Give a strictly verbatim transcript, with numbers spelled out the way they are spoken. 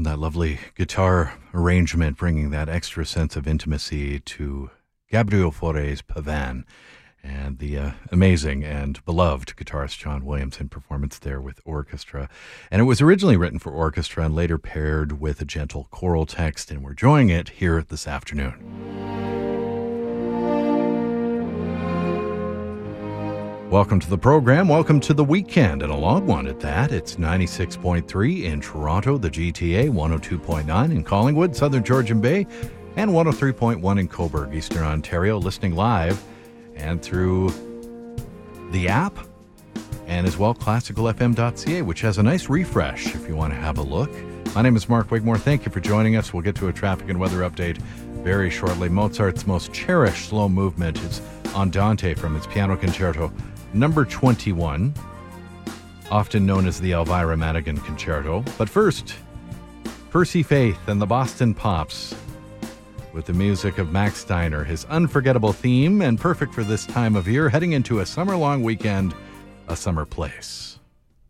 And that lovely guitar arrangement bringing that extra sense of intimacy to Gabriel Fauré's Pavane and the uh, amazing and beloved guitarist John Williams in performance there with orchestra. And it was originally written for orchestra and later paired with a gentle choral text, and we're enjoying it here this afternoon. Welcome to the program. Welcome to the weekend, and a long one at that. It's ninety-six point three in Toronto, the G T A, one oh two point nine in Collingwood, Southern Georgian Bay, and one oh three point one in Cobourg, Eastern Ontario, listening live and through the app, and as well classical f m dot c a, which has a nice refresh if you want to have a look. My name is Mark Wigmore. Thank you for joining us. We'll get to a traffic and weather update very shortly. Mozart's most cherished slow movement is Andante from his Piano Concerto number twenty-one, often known as the Elvira Madigan Concerto. But first, Percy Faith and the Boston Pops with the music of Max Steiner, his unforgettable theme and perfect for this time of year, heading into a summer-long weekend, A Summer Place.